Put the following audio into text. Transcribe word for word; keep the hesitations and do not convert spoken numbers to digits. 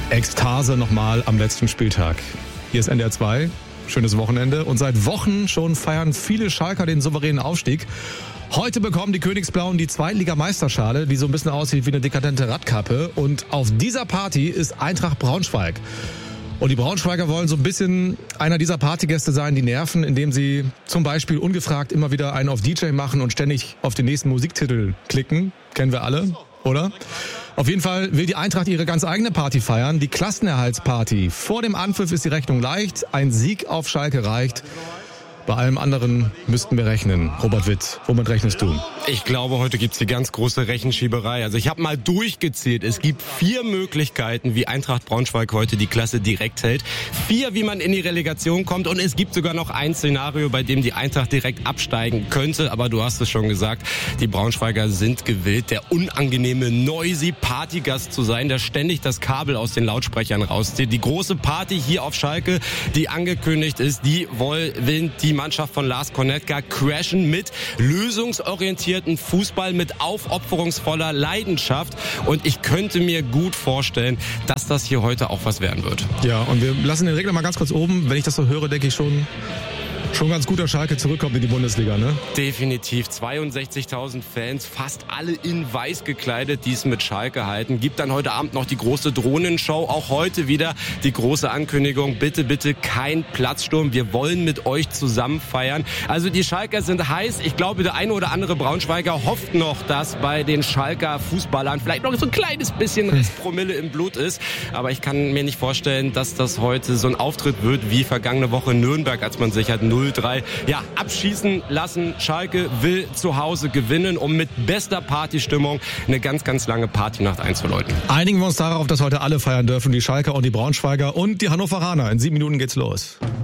Ekstase nochmal am letzten Spieltag. Hier ist N D R zwei, schönes Wochenende. Und seit Wochen schon feiern viele Schalker den souveränen Aufstieg. Heute bekommen die Königsblauen die Zweitligameisterschale, die so ein bisschen aussieht wie eine dekadente Radkappe. Und auf dieser Party ist Eintracht Braunschweig. Und die Braunschweiger wollen so ein bisschen einer dieser Partygäste sein, die nerven, indem sie zum Beispiel ungefragt immer wieder einen auf D J machen und ständig auf den nächsten Musiktitel klicken. Kennen wir alle, oder? Auf jeden Fall will die Eintracht ihre ganz eigene Party feiern, die Klassenerhaltsparty. Vor dem Anpfiff ist die Rechnung leicht, ein Sieg auf Schalke reicht. Bei allem anderen müssten wir rechnen. Robert Witt, womit rechnest du? Ich glaube, heute gibt's die ganz große Rechenschieberei. Also ich habe mal durchgezählt. Es gibt vier Möglichkeiten, wie Eintracht Braunschweig heute die Klasse direkt hält. Vier, wie man in die Relegation kommt. Und es gibt sogar noch ein Szenario, bei dem die Eintracht direkt absteigen könnte. Aber du hast es schon gesagt, die Braunschweiger sind gewillt, der unangenehme noisy Partygast zu sein, der ständig das Kabel aus den Lautsprechern rauszieht. Die große Party hier auf Schalke, die angekündigt ist, die will die Mannschaft von Lars Konetka crashen mit lösungsorientierten Fußball, mit aufopferungsvoller Leidenschaft. Und ich könnte mir gut vorstellen, dass das hier heute auch was werden wird. Ja, und wir lassen den Regler mal ganz kurz oben. Wenn ich das so höre, denke ich schon... Schon ganz guter Schalke zurückkommt in die Bundesliga, ne? Definitiv. zweiundsechzigtausend Fans, fast alle in weiß gekleidet, die es mit Schalke halten. Gibt dann heute Abend noch die große Drohnenshow. Auch heute wieder die große Ankündigung. Bitte, bitte kein Platzsturm. Wir wollen mit euch zusammen feiern. Also die Schalker sind heiß. Ich glaube, der eine oder andere Braunschweiger hofft noch, dass bei den Schalker Fußballern vielleicht noch so ein kleines bisschen Restpromille im Blut ist. Aber ich kann mir nicht vorstellen, dass das heute so ein Auftritt wird wie vergangene Woche in Nürnberg, als man sich hat null drei ja, abschießen lassen. Schalke will zu Hause gewinnen, um mit bester Partystimmung eine ganz, ganz lange Partynacht einzuläuten. Einigen wir uns darauf, dass heute alle feiern dürfen, die Schalker und die Braunschweiger und die Hannoveraner. In sieben Minuten geht's los.